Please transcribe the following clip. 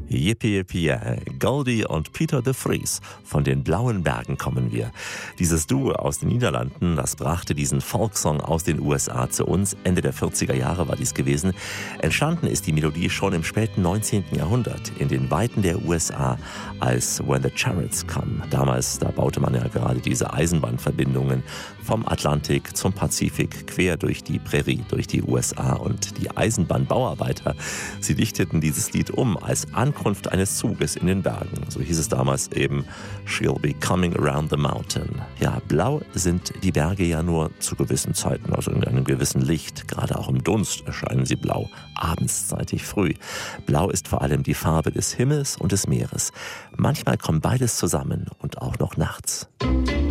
Yippie Yippie yeah. Goldie und Peter de Vries. Von den Blauen Bergen kommen wir. Dieses Duo aus den Niederlanden, das brachte diesen Folksong aus den USA zu uns. Ende der 40er Jahre war dies gewesen. Entstanden ist die Melodie schon im späten 19. Jahrhundert in den Weiten der USA als When the Chariots Come. Damals, da baute man ja gerade diese Eisenbahnverbindungen vom Atlantik zum Pazifik, quer durch die Prärie, durch die USA. Und die Eisenbahnbauarbeiter, sie dichteten dieses Lied um als Ankunft eines Zuges in den Bergen. So hieß es damals eben, She'll be coming around the mountain. Ja, blau sind die Berge ja nur zu gewissen Zeiten, also in einem gewissen Licht. Gerade auch im Dunst erscheinen sie blau, abendszeitig früh. Blau ist vor allem die Farbe des Himmels und des Meeres. Manchmal kommt beides zusammen und auch noch nachts.